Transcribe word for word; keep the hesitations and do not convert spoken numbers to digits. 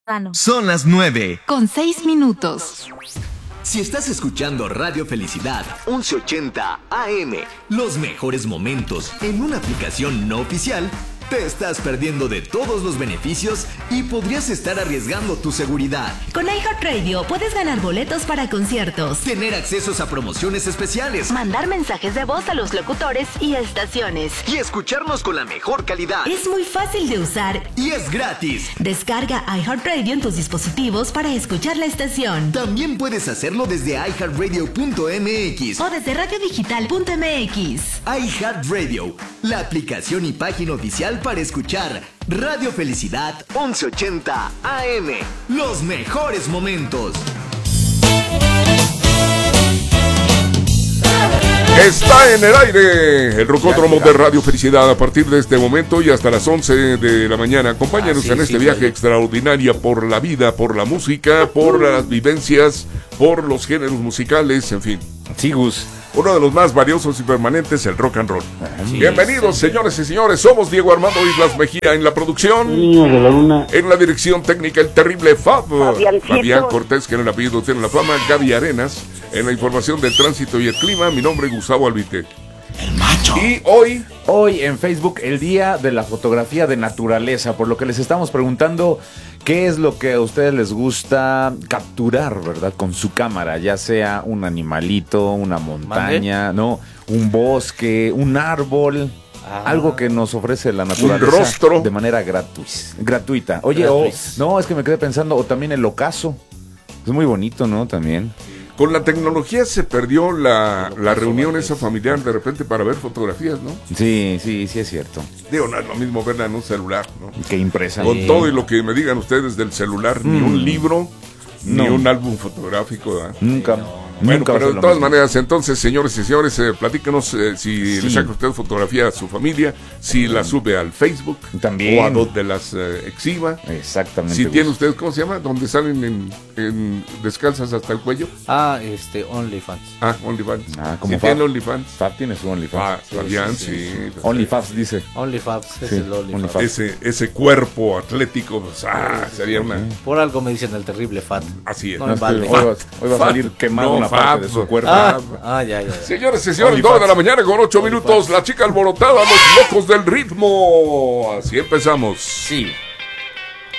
Son las nueve. Con seis minutos. Si estás escuchando Radio Felicidad once ochenta A M, los mejores momentos en una aplicación no oficial, te estás perdiendo de todos los beneficios y podrías estar arriesgando tu seguridad. Con iHeartRadio puedes ganar boletos para conciertos, tener accesos a promociones especiales, mandar mensajes de voz a los locutores y estaciones, y escucharnos con la mejor calidad. Es muy fácil de usar y es gratis. Descarga iHeartRadio en tus dispositivos para escuchar la estación. También puedes hacerlo desde i heart radio punto m x o desde radio digital punto m x. iHeartRadio, la aplicación y página oficial para escuchar Radio Felicidad once ochenta A M. Los mejores momentos. Está en el aire el Rocódromo de Radio Felicidad a partir de este momento y hasta las once de la mañana. Acompáñanos ah, sí, en este sí, viaje sí. extraordinario por la vida, por la música, por las vivencias, por los géneros musicales, en fin. Sí, Gus. Uno de los más valiosos y permanentes, el rock and roll. Sí, Bienvenidos, sí, señores y señores. Somos Diego Armando Islas Mejía en la producción. Niños de la Luna. En la dirección técnica, el terrible Fab. Fabián Cortés, que en el apellido tiene la fama. Gaby Arenas. En la información del tránsito y el clima, mi nombre es Gustavo Albite. El macho. Y hoy... Hoy en Facebook, el día de la fotografía de naturaleza, por lo que les estamos preguntando qué es lo que a ustedes les gusta capturar, ¿verdad? Con su cámara, ya sea un animalito, una montaña, ¿Mande? ¿no? Un bosque, un árbol, ah. algo que nos ofrece la naturaleza. Un rostro. De manera gratuita. gratuita. Oye, o, no, es que me quedé pensando, o también el ocaso. Es muy bonito, ¿no? También. Con la tecnología se perdió la, la reunión esa familiar de repente para ver fotografías, ¿no? Sí, sí, sí es cierto. Digo, no es lo mismo verla en un celular, ¿no? Qué impresa. Con sí. todo y lo que me digan ustedes del celular, mm. ni un libro, no. ni un álbum fotográfico, ¿verdad? Nunca. Bueno, Nunca pero de todas mismo. maneras, entonces, señores y señores, eh, platícanos eh, si sí. le saca usted fotografía a su familia, si la sube al Facebook, también, o a donde las eh, exhiba. Exactamente. Si tiene usted, ¿cómo se llama? Donde salen en, en descalzas hasta el cuello. Ah, este, OnlyFans. Ah, OnlyFans. Ah, como si Fab. tiene OnlyFans. Fab tiene su OnlyFans. Ah, sí, Fabián, sí. sí. sí. sí. OnlyFans dice. OnlyFans, es sí, el OnlyFans. Ese, ese cuerpo atlético, pues, ah, sería una... Por algo me dicen el terrible Fat. Así es. No me vale. Hoy va, hoy va a salir quemado no, una Fab, parte de su cuerpo. Ah, ah ya, ya, ya. Señores y señores, nueve de la mañana con ocho minutos, la chica alborotada, los locos del ritmo. Así empezamos. Sí.